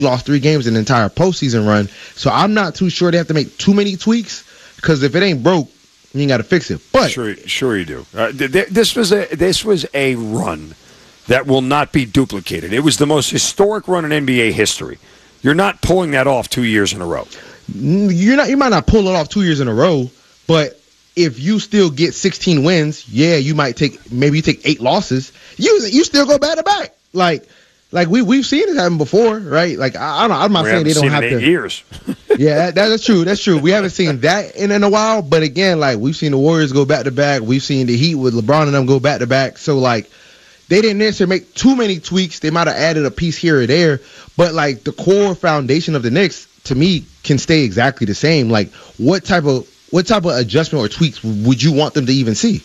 lost 3 games in the entire postseason run. So I'm not too sure they have to make too many tweaks, because if it ain't broke, you ain't got to fix it. But sure you do. This was a run that will not be duplicated. It was the most historic run in NBA history. You're not pulling that off 2 years in a row. You might not pull it off 2 years in a row, but if you still get 16 wins, yeah, you might take 8 losses. You still go back to back. Like we've seen it happen before, right? Like I'm not saying they don't have to. 8 years. Yeah, that's true. That's true. We haven't seen that in a while, but again, like we've seen the Warriors go back to back. We've seen the Heat with LeBron and them go back to back. So like they didn't necessarily make too many tweaks. They might have added a piece here or there, but like the core foundation of the Knicks to me can stay exactly the same. Like what type of adjustment or tweaks would you want them to even see?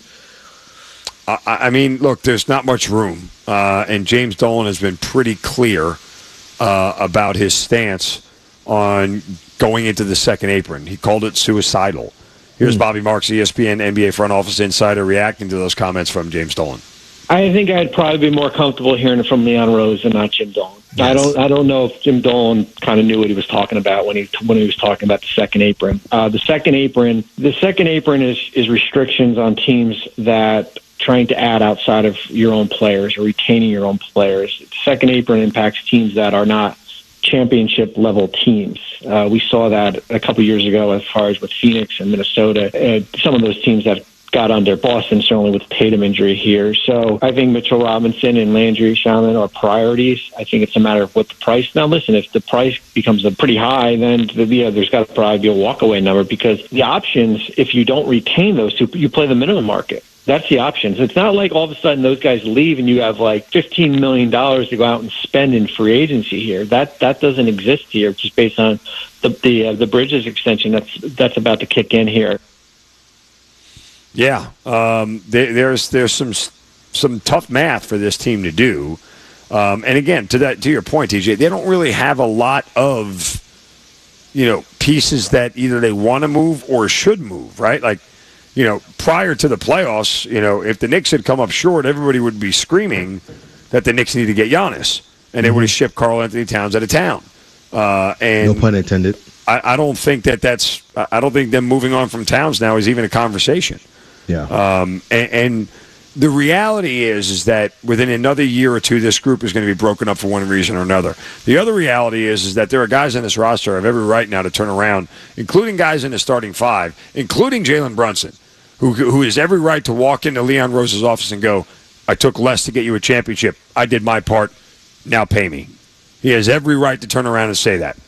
I mean, look, there's not much room, and James Dolan has been pretty clear about his stance on going into the second apron. He called it suicidal. Here's Bobby Marks, ESPN NBA front office insider, reacting to those comments from James Dolan. I think I'd probably be more comfortable hearing it from Leon Rose and not Jim Dolan. Yes. I don't know if Jim Dolan kind of knew what he was talking about when he was talking about the second apron. The second apron is restrictions on teams that trying to add outside of your own players or retaining your own players. The second apron impacts teams that are not championship level teams. We saw that a couple years ago as far as with Phoenix and Minnesota. Some of those teams that got under Boston, certainly with the Tatum injury here. So I think Mitchell Robinson and Landry Shaman are priorities. I think it's a matter of what the price. Now, listen, if the price becomes pretty high, then there's got to probably be a walkaway number, because the options, if you don't retain those two, you play the minimum market. That's the options. It's not like all of a sudden those guys leave and you have like $15 million to go out and spend in free agency here. That doesn't exist here, just based on the Bridges extension that's about to kick in here. Yeah, there's some tough math for this team to do, and again, to your point, TJ, they don't really have a lot of pieces that either they want to move or should move, right? Like, prior to the playoffs, if the Knicks had come up short, everybody would be screaming that the Knicks need to get Giannis, and they would have shipped Karl Anthony Towns out of town. And no pun intended. I don't think I don't think them moving on from Towns now is even a conversation. Yeah. And the reality is that within another year or two, this group is going to be broken up for one reason or another. The other reality is that there are guys in this roster who have every right now to turn around, including guys in the starting five, including Jalen Brunson, who has every right to walk into Leon Rose's office and go, I took less to get you a championship. I did my part. Now pay me. He has every right to turn around and say that.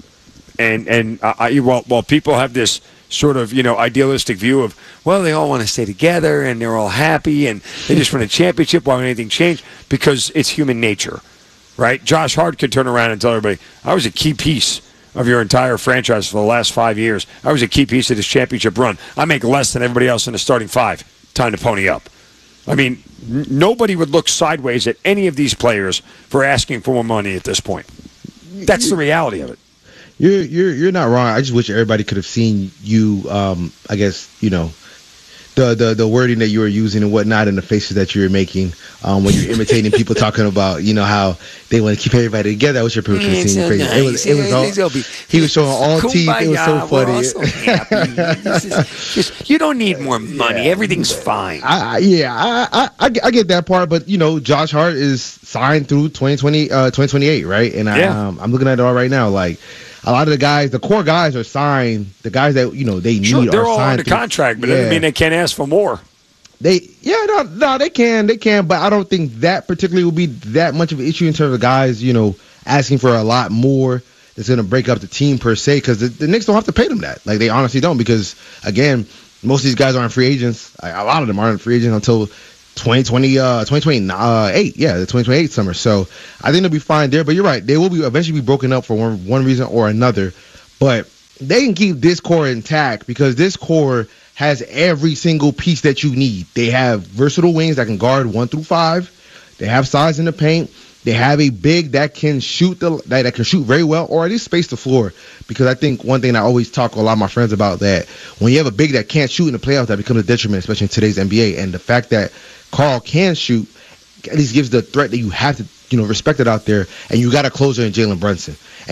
And while people have this sort of, idealistic view of, well, they all want to stay together and they're all happy and they just win a championship, why would anything change? Because it's human nature, right? Josh Hart could turn around and tell everybody, I was a key piece of your entire franchise for the last 5 years. I was a key piece of this championship run. I make less than everybody else in the starting five. Time to pony up. I mean, nobody would look sideways at any of these players for asking for more money at this point. That's the reality of it. You're not wrong. I just wish everybody could have seen you. I guess the wording that you were using and whatnot, and the faces that you were making when you're imitating people talking about how they want to keep everybody together. I wish everybody could have seen your face. Nice. It was all. He was showing all teeth. It was so funny. We're all so happy. You don't need more money. Yeah. Everything's fine. I get that part, but Josh Hart is signed through 2028, right? And I'm looking at it all right now, like. A lot of the guys, the core guys, are signed. The guys that they need sure, they're are all signed under contract, but it doesn't mean they can't ask for more. They can, but I don't think that particularly will be that much of an issue in terms of guys, asking for a lot more. That's going to break up the team per se, because the Knicks don't have to pay them that. Like, they honestly don't, because again, most of these guys aren't free agents. A lot of them aren't free agents until 2028, the 2028 summer. So I think they'll be fine there. But you're right, they will be eventually be broken up for one reason or another. But they can keep this core intact, because this core has every single piece that you need. They have versatile wings that can guard 1 through 5. They have size in the paint. They have a big that can shoot that can shoot very well, or at least space the floor. Because I think one thing I always talk to a lot of my friends about, that when you have a big that can't shoot in the playoffs, that becomes a detriment, especially in today's NBA. And the fact that Karl can shoot at least gives the threat that you have to respected out there, and you got a closer in Jalen Brunson.